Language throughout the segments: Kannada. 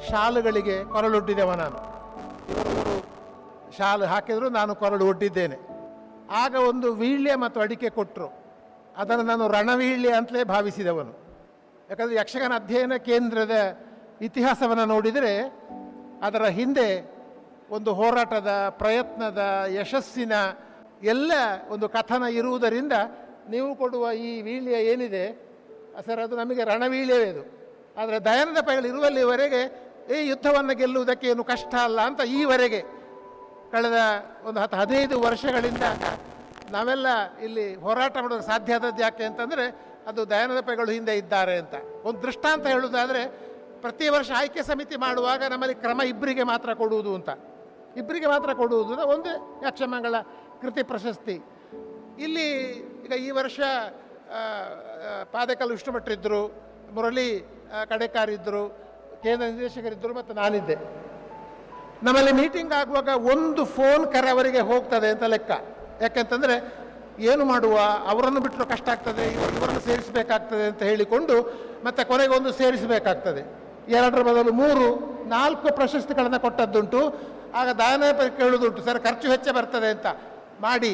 ಶಾಲುಗಳಿಗೆ ಕೊರಳೊಡ್ಡಿದೆವ ನಾನು. ಇವರು ಶಾಲು ಹಾಕಿದ್ರು, ನಾನು ಕೊರಳು ಒಡ್ಡಿದ್ದೇನೆ. ಆಗ ಒಂದು ವೀಳ್ಯ ಮತ್ತು ಅಡಿಕೆ ಕೊಟ್ಟರು. ಅದನ್ನು ನಾನು ರಣವೀಳ್ಯ ಅಂತಲೇ ಭಾವಿಸಿದವನು. ಯಾಕಂದರೆ ಯಕ್ಷಗಾನ ಅಧ್ಯಯನ ಕೇಂದ್ರದ ಇತಿಹಾಸವನ್ನು ನೋಡಿದರೆ ಅದರ ಹಿಂದೆ ಒಂದು ಹೋರಾಟದ, ಪ್ರಯತ್ನದ, ಯಶಸ್ಸಿನ ಎಲ್ಲ ಒಂದು ಕಥನ ಇರುವುದರಿಂದ ನೀವು ಕೊಡುವ ಈ ವೀಳ್ಯ ಏನಿದೆ ಸರ್, ಅದು ನಮಗೆ ರಣವೀಳ್ಯವೇ ಅದು. ಆದರೆ ದಯಾನಂದ ಪೈಗಳು ಇರುವಲ್ಲಿವರೆಗೆ ಈ ಯುದ್ಧವನ್ನು ಗೆಲ್ಲುವುದಕ್ಕೆ ಏನು ಕಷ್ಟ ಅಲ್ಲ ಅಂತ ಈವರೆಗೆ ಕಳೆದ ಒಂದು 10-15 ವರ್ಷಗಳಿಂದ ನಾವೆಲ್ಲ ಇಲ್ಲಿ ಹೋರಾಟ ಮಾಡೋದಕ್ಕೆ ಸಾಧ್ಯ ಆದದ್ದು ಯಾಕೆ ಅಂತಂದರೆ ಅದು ದಯಾನಂದ ಪೈಗಳು ಹಿಂದೆ ಇದ್ದಾರೆ ಅಂತ. ಒಂದು ದೃಷ್ಟಾಂತ ಹೇಳುವುದಾದರೆ, ಪ್ರತಿ ವರ್ಷ ಆಯ್ಕೆ ಸಮಿತಿ ಮಾಡುವಾಗ ನಮ್ಮಲ್ಲಿ ಕ್ರಮ ಇಬ್ಬರಿಗೆ ಮಾತ್ರ ಕೊಡುವುದು ಅಂತ. ಇಬ್ಬರಿಗೆ ಮಾತ್ರ ಕೊಡುವುದು ಅಂತ ಒಂದು ಯಕ್ಷಮಂಗಳ ಕೃತಿ ಪ್ರಶಸ್ತಿ. ಇಲ್ಲಿ ಈಗ ಈ ವರ್ಷ ಪಾದಕಲ್ ವಿಷ್ಣುಭಟ್ರಿದ್ದರು, ಮುರಳಿ ಕಡೆಕಾರಿದ್ದರು, ಕೇಂದ್ರ ನಿರ್ದೇಶಕರಿದ್ದರು ಮತ್ತು ನಾನಿದ್ದೆ. ನಮ್ಮಲ್ಲಿ ಮೀಟಿಂಗ್ ಆಗುವಾಗ ಒಂದು ಫೋನ್ ಕರೆ ಅವರಿಗೆ ಹೋಗ್ತದೆ ಅಂತ ಲೆಕ್ಕ. ಯಾಕೆಂತಂದರೆ ಏನು ಮಾಡುವ, ಅವರನ್ನು ಬಿಟ್ಟರು ಕಷ್ಟ ಆಗ್ತದೆ, ಇವರನ್ನು ಸೇರಿಸಬೇಕಾಗ್ತದೆ ಅಂತ ಹೇಳಿಕೊಂಡು ಮತ್ತು ಕೊನೆಗೊಂದು ಸೇರಿಸಬೇಕಾಗ್ತದೆ. 2ರ ಬದಲು 3, 4 ಪ್ರಶಸ್ತಿಗಳನ್ನು ಕೊಟ್ಟದ್ದುಂಟು. ಆಗ ದಯಾನಂದ ಕೇಳುವುದುಂಟು, ಸರ್ ಖರ್ಚು ಹೆಚ್ಚೆ ಬರ್ತದೆ ಅಂತ ಮಾಡಿ,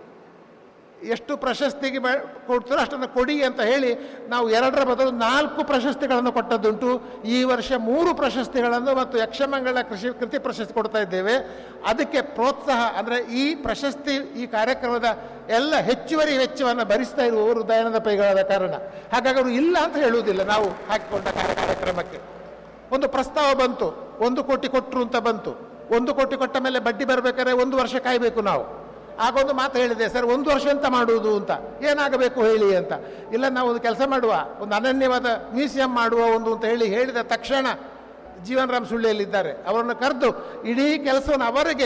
ಎಷ್ಟು ಪ್ರಶಸ್ತಿಗೆ ಕೊಡ್ತಾರೋ ಅಷ್ಟನ್ನು ಕೊಡಿ ಅಂತ ಹೇಳಿ ನಾವು 2ರ ಬದಲು 4 ಪ್ರಶಸ್ತಿಗಳನ್ನು ಕೊಟ್ಟದ್ದುಂಟು. ಈ ವರ್ಷ 3 ಪ್ರಶಸ್ತಿಗಳನ್ನು ಮತ್ತು ಯಕ್ಷಮಂಗಳ ಕೃತಿ ಪ್ರಶಸ್ತಿ ಕೊಡ್ತಾ ಇದ್ದೇವೆ. ಅದಕ್ಕೆ ಪ್ರೋತ್ಸಾಹ ಅಂದರೆ ಈ ಪ್ರಶಸ್ತಿ, ಈ ಕಾರ್ಯಕ್ರಮದ ಎಲ್ಲ ಹೆಚ್ಚುವರಿ ವೆಚ್ಚವನ್ನು ಭರಿಸ್ತಾ ಇರುವವರು ದಯಾನಂದ ಪೈಗಳಾದ ಕಾರಣ. ಹಾಗಾಗಿ ಅವರು ಇಲ್ಲ ಅಂತ ಹೇಳುವುದಿಲ್ಲ. ನಾವು ಹಾಕಿಕೊಂಡ ಕಾರ್ಯಕ್ರಮಕ್ಕೆ ಒಂದು ಪ್ರಸ್ತಾವ ಬಂತು, 1 ಕೋಟಿ ಕೊಟ್ಟರು ಅಂತ ಬಂತು. 1 ಕೋಟಿ ಕೊಟ್ಟ ಮೇಲೆ ಬಡ್ಡಿ ಬರಬೇಕಾದ್ರೆ 1 ವರ್ಷ ಕಾಯಬೇಕು ನಾವು. ಆಗೊಂದು ಮಾತು ಹೇಳಿದೆ, ಸರ್ 1 ವರ್ಷ ಎಂತ ಮಾಡುವುದು ಅಂತ, ಏನಾಗಬೇಕು ಹೇಳಿ ಅಂತ. ಇಲ್ಲ, ನಾವು ಒಂದು ಕೆಲಸ ಮಾಡುವ, ಒಂದು ಅನನ್ಯವಾದ ಮ್ಯೂಸಿಯಂ ಮಾಡುವ ಒಂದು ಅಂತ ಹೇಳಿದ ತಕ್ಷಣ ಜೀವನ್ ರಾಮ್ ಸುಳ್ಳಿಯಲ್ಲಿದ್ದಾರೆ, ಅವರನ್ನು ಕರೆದು ಇಡೀ ಕೆಲಸವನ್ನು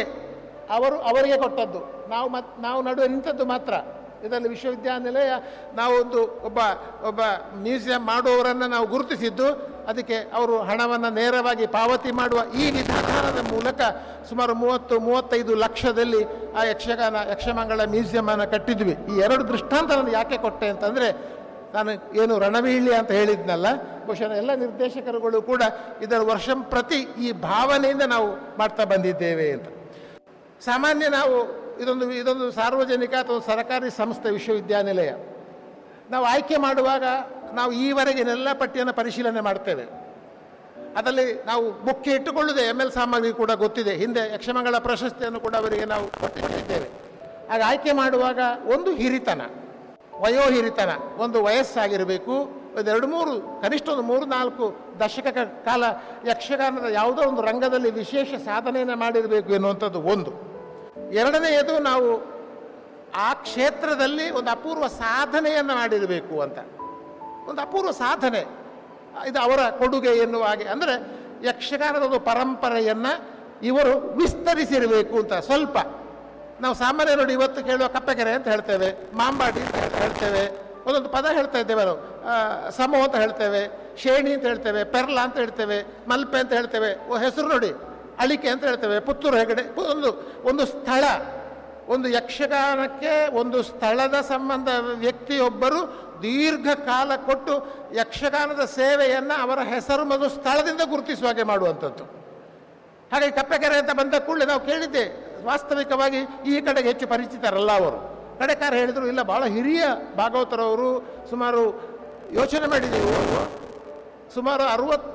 ಅವರಿಗೆ ಕೊಟ್ಟದ್ದು. ನಾವು ನಡುವೆ ನಿಂತದ್ದು ಮಾತ್ರ. ಇದರಲ್ಲಿ ವಿಶ್ವವಿದ್ಯಾನಿಲಯ ನಾವು ಒಬ್ಬ ಮ್ಯೂಸಿಯಂ ಮಾಡುವವರನ್ನು ನಾವು ಗುರುತಿಸಿದ್ದು. ಅದಕ್ಕೆ ಅವರು ಹಣವನ್ನು ನೇರವಾಗಿ ಪಾವತಿ ಮಾಡುವ ಈ ವಿಧಾನದ ಮೂಲಕ ಸುಮಾರು 30-35 ಲಕ್ಷದಲ್ಲಿ ಆ ಯಕ್ಷಮಂಗಳ ಮ್ಯೂಸಿಯಮನ್ನು ಕಟ್ಟಿದ್ವಿ. ಈ 2 ದೃಷ್ಟಾಂತ ನಾನು ಯಾಕೆ ಕೊಟ್ಟೆ ಅಂತಂದರೆ, ನಾನು ಏನು ರಣವೀಳ್ಯ ಅಂತ ಹೇಳಿದ್ನಲ್ಲ, ಬಹುಶಃ ಎಲ್ಲ ನಿರ್ದೇಶಕರುಗಳು ಕೂಡ ಇದರ ವರ್ಷಂಪ್ರತಿ ಈ ಭಾವನೆಯಿಂದ ನಾವು ಮಾಡ್ತಾ ಬಂದಿದ್ದೇವೆ ಅಂತ. ಸಾಮಾನ್ಯ ನಾವು ಇದೊಂದು ಸಾರ್ವಜನಿಕ ಅಥವಾ ಸರ್ಕಾರಿ ಸಂಸ್ಥೆ ವಿಶ್ವವಿದ್ಯಾನಿಲಯ. ನಾವು ಆಯ್ಕೆ ಮಾಡುವಾಗ ನಾವು ಈವರೆಗಿನೆಲ್ಲ ಪಟ್ಟಿಯನ್ನು ಪರಿಶೀಲನೆ ಮಾಡ್ತೇವೆ. ಅದರಲ್ಲಿ ನಾವು ಮುಖ್ಯ ಇಟ್ಟುಕೊಳ್ಳುವುದೇ ML ಸಾಮಗ್ರಿ ಕೂಡ ಗೊತ್ತಿದೆ. ಹಿಂದೆ ಯಕ್ಷಮಂಗಳ ಪ್ರಶಸ್ತಿಯನ್ನು ಕೂಡ ಅವರಿಗೆ ನಾವು ಕೊಟ್ಟಿದ್ದೇವೆ. ಆಗ ಆಯ್ಕೆ ಮಾಡುವಾಗ ಒಂದು ಹಿರಿತನ, ವಯೋಹಿರಿತನ, ಒಂದು ವಯಸ್ಸಾಗಿರಬೇಕು, ಒಂದು 2-3 ಕನಿಷ್ಠ ಒಂದು 3-4 ದಶಕ ಕಾಲ ಯಕ್ಷಗಾನದ ಯಾವುದೋ ಒಂದು ರಂಗದಲ್ಲಿ ವಿಶೇಷ ಸಾಧನೆಯನ್ನು ಮಾಡಿರಬೇಕು ಎನ್ನುವಂಥದ್ದು ಒಂದು. 2ನೇದು, ನಾವು ಆ ಕ್ಷೇತ್ರದಲ್ಲಿ ಒಂದು ಅಪೂರ್ವ ಸಾಧನೆಯನ್ನು ಮಾಡಿರಬೇಕು ಅಂತ. ಒಂದು ಅಪೂರ್ವ ಸಾಧನೆ, ಇದು ಅವರ ಕೊಡುಗೆ ಎನ್ನುವ ಹಾಗೆ. ಅಂದರೆ ಯಕ್ಷಗಾನದ ಒಂದು ಪರಂಪರೆಯನ್ನು ಇವರು ವಿಸ್ತರಿಸಿರಬೇಕು ಅಂತ. ಸ್ವಲ್ಪ ನಾವು ಸಾಮಾನ್ಯ ನೋಡಿ ಇವತ್ತು ಕೇಳುವ ಕಪ್ಪೆಕೆರೆ ಅಂತ ಹೇಳ್ತೇವೆ, ಮಾಂಬಾಡಿ ಅಂತ ಹೇಳ್ತೇವೆ, ಒಂದೊಂದು ಪದ ಹೇಳ್ತಾ ಇದ್ದೇವೆ ನಾವು, ಸಮೋ ಅಂತ ಹೇಳ್ತೇವೆ, ಶೇಣಿ ಅಂತ ಹೇಳ್ತೇವೆ, ಪೆರ್ಲ ಅಂತ ಹೇಳ್ತೇವೆ, ಮಲ್ಪೆ ಅಂತ ಹೇಳ್ತೇವೆ, ಹೆಸರು ನೋಡಿ ಅಳಿಕೆ ಅಂತ ಹೇಳ್ತೇವೆ, ಪುತ್ತೂರು ಹೆಗಡೆ. ಒಂದು ಸ್ಥಳ, ಒಂದು ಯಕ್ಷಗಾನಕ್ಕೆ ಒಂದು ಸ್ಥಳದ ಸಂಬಂಧ ವ್ಯಕ್ತಿಯೊಬ್ಬರು ದೀರ್ಘಕಾಲ ಕೊಟ್ಟು ಯಕ್ಷಗಾನದ ಸೇವೆಯನ್ನು ಅವರ ಹೆಸರು ಮತ್ತು ಸ್ಥಳದಿಂದ ಗುರುತಿಸುವ ಹಾಗೆ ಮಾಡುವಂಥದ್ದು. ಹಾಗಾಗಿ ಕಪ್ಪೆಕೆರೆ ಅಂತ ಬಂದ ಕೂಡಲೇ ನಾವು ಕೇಳಿದ್ದೆ, ವಾಸ್ತವಿಕವಾಗಿ ಈ ಕಡೆಗೆ ಹೆಚ್ಚು ಪರಿಚಿತರಲ್ಲ ಅವರು. ಕಡೆಕಾರ ಹೇಳಿದರು, ಇಲ್ಲ ಭಾಳ ಹಿರಿಯ ಭಾಗವತರವರು, ಸುಮಾರು ಯೋಚನೆ ಮಾಡಿದ್ದೀವಿ, ಸುಮಾರು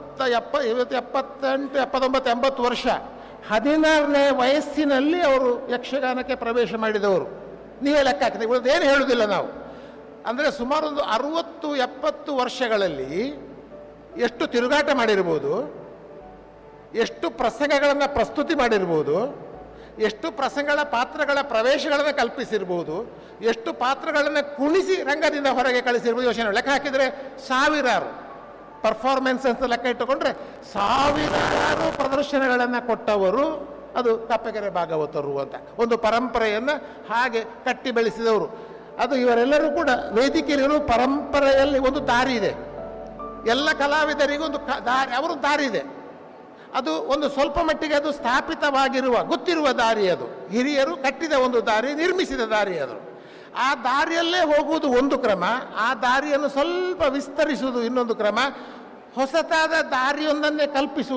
78-79-80 ವರ್ಷ, 16ನೇ ವಯಸ್ಸಿನಲ್ಲಿ ಅವರು ಯಕ್ಷಗಾನಕ್ಕೆ ಪ್ರವೇಶ ಮಾಡಿದವರು. ನೀವೇ ಲೆಕ್ಕ ಹಾಕಿದೆ, ಏನು ಹೇಳುವುದಿಲ್ಲ ನಾವು. ಅಂದರೆ ಸುಮಾರು ಒಂದು 60-70 ವರ್ಷಗಳಲ್ಲಿ ಎಷ್ಟು ತಿರುಗಾಟ ಮಾಡಿರ್ಬೋದು, ಎಷ್ಟು ಪ್ರಸಂಗಗಳನ್ನು ಪ್ರಸ್ತುತಿ ಮಾಡಿರ್ಬೋದು, ಎಷ್ಟು ಪ್ರಸಂಗಗಳ ಪಾತ್ರಗಳ ಪ್ರವೇಶಗಳನ್ನು ಕಲ್ಪಿಸಿರ್ಬೋದು, ಎಷ್ಟು ಪಾತ್ರಗಳನ್ನು ಕುಣಿಸಿ ರಂಗದಿಂದ ಹೊರಗೆ ಕಳಿಸಿರ್ಬೋದು. ಯೋಚನೆ ಲೆಕ್ಕ ಹಾಕಿದರೆ ಸಾವಿರಾರು ಪರ್ಫಾರ್ಮೆನ್ಸ್ ಅಂತ ಲೆಕ್ಕ ಇಟ್ಟುಕೊಂಡ್ರೆ ಸಾವಿರಾರು ಪ್ರದರ್ಶನಗಳನ್ನು ಕೊಟ್ಟವರು ಅದು ಕಪ್ಪೆಕೆರೆ ಭಾಗವತರು ಅಂತ. ಒಂದು ಪರಂಪರೆಯನ್ನು ಹಾಗೆ ಕಟ್ಟಿ ಬೆಳೆಸಿದವರು. ಅದು ಇವರೆಲ್ಲರೂ ಕೂಡ ವೇದಿಕೆಯಲ್ಲಿರುವ ಪರಂಪರೆಯಲ್ಲಿ ಒಂದು ದಾರಿ ಇದೆ. ಎಲ್ಲ ಕಲಾವಿದರಿಗೂ ಒಂದು ಅವರು ದಾರಿ ಇದೆ. ಅದು ಒಂದು ಸ್ವಲ್ಪ ಮಟ್ಟಿಗೆ ಅದು ಸ್ಥಾಪಿತವಾಗಿರುವ ಗೊತ್ತಿರುವ ದಾರಿ. ಅದು ಹಿರಿಯರು ಕಟ್ಟಿದ ಒಂದು ದಾರಿ, ನಿರ್ಮಿಸಿದ ದಾರಿ. ಅದು ಆ ದಾರಿಯಲ್ಲೇ ಹೋಗುವುದು ಒಂದು ಕ್ರಮ, ಆ ದಾರಿಯನ್ನು ಸ್ವಲ್ಪ ವಿಸ್ತರಿಸುವುದು ಇನ್ನೊಂದು ಕ್ರಮ, ಹೊಸತಾದ ದಾರಿಯೊಂದನ್ನೇ ಕಲ್ಪಿಸುವುದು